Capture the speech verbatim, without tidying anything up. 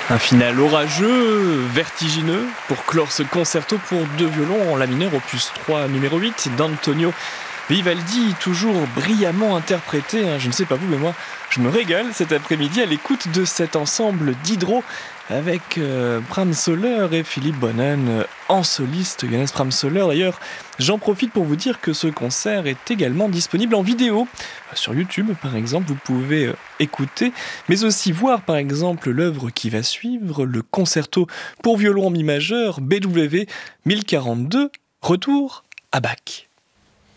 Un final orageux, vertigineux, pour clore ce concerto pour deux violons en la mineur opus trois numéro huit d'Antonio Vivaldi, toujours brillamment interprété. Je ne sais pas vous, mais moi, je me régale cet après-midi à l'écoute de cet ensemble d'hydro avec euh, Bram Soler et Philippe Bonnen euh, en soliste. Johannes Bram Soler, d'ailleurs, j'en profite pour vous dire que ce concert est également disponible en vidéo. Sur YouTube, par exemple, vous pouvez euh, écouter, mais aussi voir, par exemple, l'œuvre qui va suivre, le concerto pour violon en mi majeur B W mille quarante-deux, Retour à Bach.